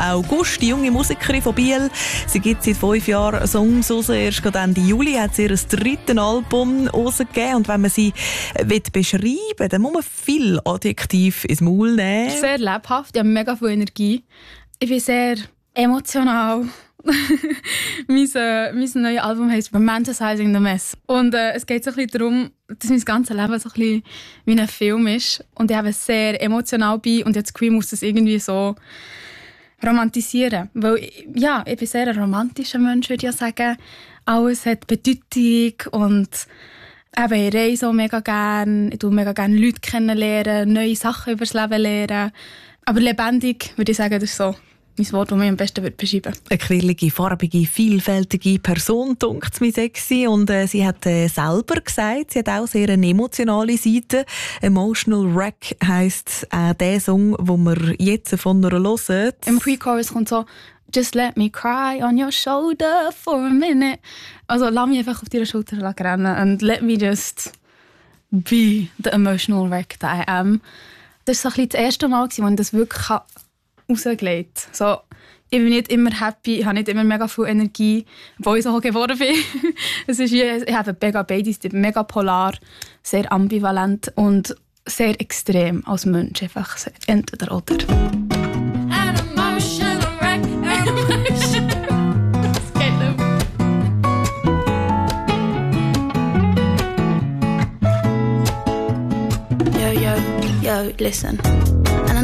August. Die junge Musikerin von Biel. Sie gibt seit 5 Jahren Songs raus. Erst Ende Juli hat sie ihr 3. Album rausgegeben. Und wenn man sie beschreiben will, dann muss man viel Adjektiv ins Maul nehmen. Sehr lebhaft, ich habe mega viel Energie. Ich bin sehr emotional. mein neues Album heisst «Romanticizing the Mess». Und es geht so ein bisschen darum, dass mein ganzes Leben so ein bisschen wie ein Film ist. Und ich eben sehr emotional bin und jetzt muss das irgendwie so romantisieren. Weil, ja, ich bin sehr ein romantischer Mensch, würde ich sagen. Alles hat Bedeutung und eben, ich reise auch mega gerne. Ich tue mega gerne Leute kennenlernen, neue Sachen über das Leben lernen. Aber lebendig, würde ich sagen, das ist so mein Wort, das mich am besten beschreiben würde. Eine quirlige, farbige, vielfältige Person, dunkt mir sexy. Und sie hat selber gesagt, sie hat auch sehr eine emotionale Seite. «Emotional Wreck» heisst der Song, den wir jetzt von ihr hören. Im Pre-Chorus kommt so «Just let me cry on your shoulder for a minute». Also lass mich einfach auf deiner Schulter rennen and let me just be the emotional wreck that I am. Das war so ein bisschen das erste Mal, als ich das wirklich rausgelegt habe. So, ich bin nicht immer happy, ich habe nicht immer mega viel Energie, obwohl ich so geworden bin. Es ist wie, ich habe mega beides, mega polar, sehr ambivalent und sehr extrem als Mensch. Einfach entweder oder. An emotional wreck. Das geht nicht. Yo, listen.